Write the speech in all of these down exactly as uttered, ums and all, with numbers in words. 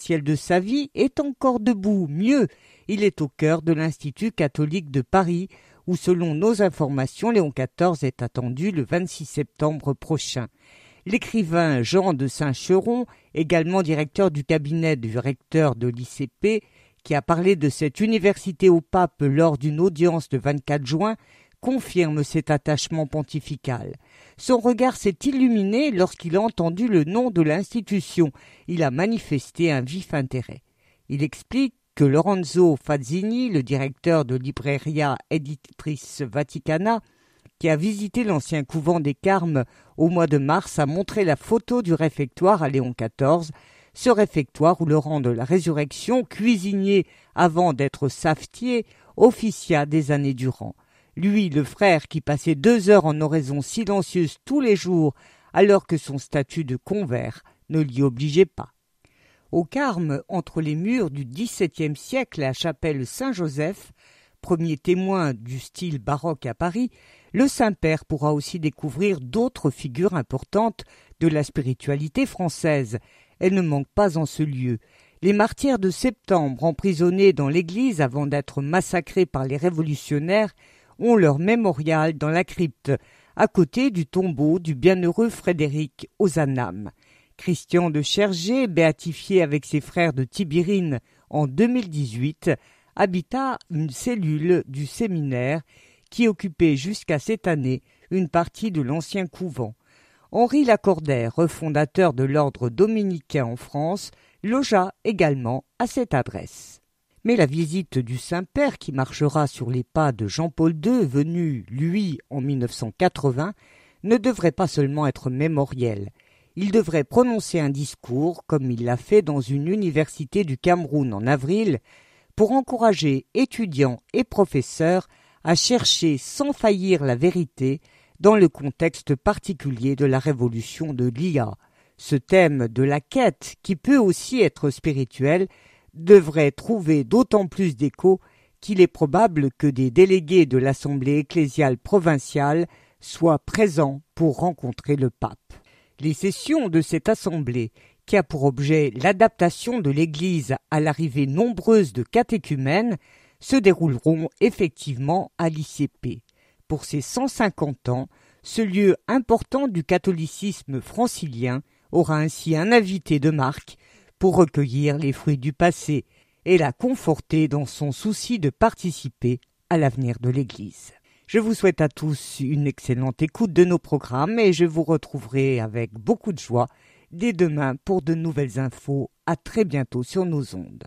essentiel de sa vie, est encore debout. Mieux, il est au cœur de l'Institut catholique de Paris, où selon nos informations, Léon quatorze est attendu le vingt-six septembre prochain. L'écrivain Jean de Saint-Cheron, également directeur du cabinet du recteur de l'I C P, qui a parlé de cette université au pape lors d'une audience le vingt-quatre juin, confirme cet attachement pontifical. Son regard s'est illuminé lorsqu'il a entendu le nom de l'institution. Il a manifesté un vif intérêt. Il explique que Lorenzo Fazzini, le directeur de Libreria Editrice Vaticana, qui a visité l'ancien couvent des Carmes au mois de mars, a montré la photo du réfectoire à Léon quatorze, ce réfectoire où le rang de la résurrection, cuisinier avant d'être savetier, officia des années durant. Lui, le frère qui passait deux heures en oraison silencieuse tous les jours, alors que son statut de convers ne l'y obligeait pas. Au Carme, entre les murs du dix-septième siècle, la chapelle Saint-Joseph, premier témoin du style baroque à Paris, le Saint-Père pourra aussi découvrir d'autres figures importantes de la spiritualité française. Elle ne manque pas en ce lieu. Les martyrs de septembre, emprisonnés dans l'église avant d'être massacrés par les révolutionnaires, ont leur mémorial dans la crypte, à côté du tombeau du bienheureux Frédéric Ozanam. Christian de Chergé, béatifié avec ses frères de Tibérine en deux mille dix-huit, habita une cellule du séminaire qui occupait jusqu'à cette année une partie de l'ancien couvent. Henri Lacordaire, refondateur de l'ordre dominicain en France, logea également à cette adresse. Mais la visite du Saint-Père, qui marchera sur les pas de Jean-Paul deux, venu, lui, en mille neuf cent quatre-vingts, ne devrait pas seulement être mémoriel. Il devrait prononcer un discours, comme il l'a fait dans une université du Cameroun en avril, pour encourager étudiants et professeurs à chercher sans faillir la vérité dans le contexte particulier de la révolution de l'I A. Ce thème de la quête, qui peut aussi être spirituel, devrait trouver d'autant plus d'écho qu'il est probable que des délégués de l'Assemblée ecclésiale provinciale soient présents pour rencontrer le pape. Les sessions de cette assemblée, qui a pour objet l'adaptation de l'Église à l'arrivée nombreuse de catéchumènes, se dérouleront effectivement à l'I C P. Pour ses cent cinquante ans, ce lieu important du catholicisme francilien aura ainsi un invité de marque pour recueillir les fruits du passé et la conforter dans son souci de participer à l'avenir de l'Église. Je vous souhaite à tous une excellente écoute de nos programmes et je vous retrouverai avec beaucoup de joie dès demain pour de nouvelles infos. À très bientôt sur nos ondes.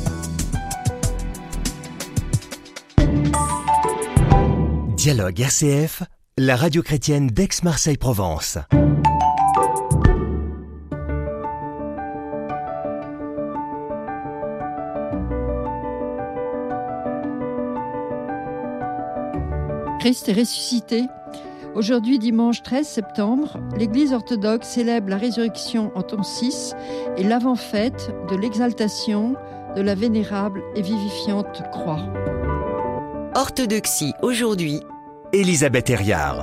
Dialogue R C F, la radio chrétienne d'Aix-Marseille-Provence. Christ est ressuscité. Aujourd'hui, dimanche treize septembre, l'Église orthodoxe célèbre la résurrection en ton six et l'avant-fête de l'exaltation de la vénérable et vivifiante croix. Orthodoxie aujourd'hui, Elisabeth Herriard.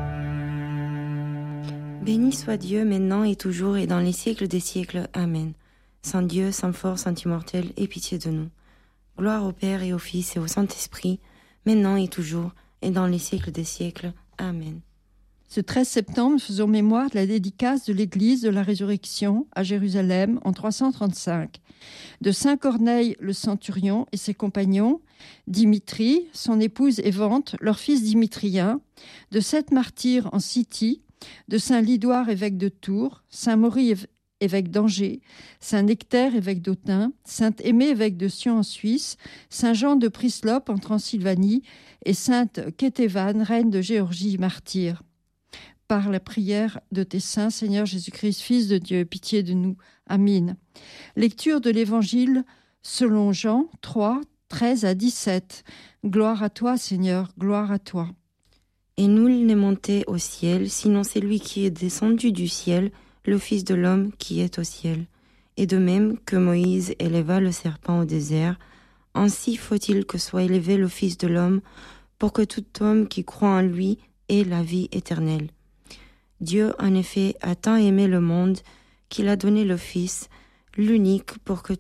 Béni soit Dieu maintenant et toujours et dans les siècles des siècles. Amen. Saint Dieu, Saint fort, Saint immortel, aie pitié de nous. Gloire au Père et au Fils et au Saint-Esprit, maintenant et toujours et dans les siècles des siècles. Amen. Ce treize septembre, nous faisons mémoire de la dédicace de l'Église de la Résurrection à Jérusalem en trois cent trente-cinq, de Saint Corneille le centurion et ses compagnons, Dimitri, son épouse Évante, leur fils Dimitrien, de sept martyrs en Scythie, de Saint Lidoire, évêque de Tours, Saint Maury, évêque d'Angers, Saint Nectaire, évêque d'Autun, Sainte Aimée, évêque de Sion en Suisse, Saint Jean de Prislope en Transylvanie et Sainte Kétévane, reine de Géorgie, martyre. Par la prière de tes saints, Seigneur Jésus-Christ, Fils de Dieu, pitié de nous. Amen. Lecture de l'Évangile selon Jean trois, treize à dix-sept. Gloire à toi, Seigneur, gloire à toi. Et nul n'est monté au ciel, sinon c'est lui qui est descendu du ciel, le Fils de l'homme qui est au ciel. Et de même que Moïse éleva le serpent au désert, ainsi faut-il que soit élevé le Fils de l'homme, pour que tout homme qui croit en lui ait la vie éternelle. Dieu, en effet, a tant aimé le monde qu'il a donné le Fils, l'unique, pour que